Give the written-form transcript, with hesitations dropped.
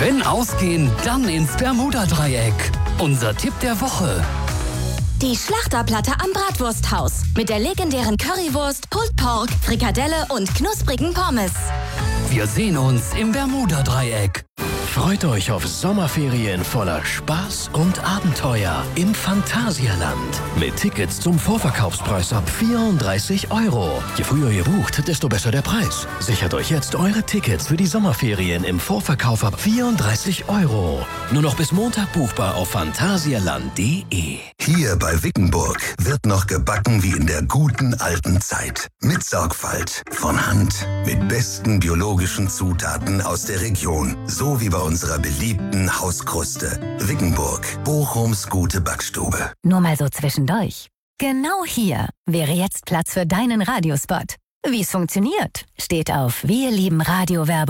Wenn ausgehen, dann ins Bermuda-Dreieck. Unser Tipp der Woche. Die Schlachterplatte am Bratwursthaus mit der legendären Currywurst, Pulled Pork, Frikadelle und knusprigen Pommes. Wir sehen uns im Bermuda-Dreieck. Freut euch auf Sommerferien voller Spaß und Abenteuer im Phantasialand. Mit Tickets zum Vorverkaufspreis ab 34 €. Je früher ihr bucht, desto besser der Preis. Sichert euch jetzt eure Tickets für die Sommerferien im Vorverkauf ab 34 €. Nur noch bis Montag buchbar auf phantasialand.de. Hier bei Wickenburg wird noch gebacken wie in der guten alten Zeit. Mit Sorgfalt, von Hand, mit besten biologischen Zutaten aus der Region. So wie bei unserer beliebten Hauskruste. Wickenburg, Bochums gute Backstube. Nur mal so zwischendurch. Genau hier wäre jetzt Platz für deinen Radiospot. Wie es funktioniert, steht auf wirliebenradiowerbung.de.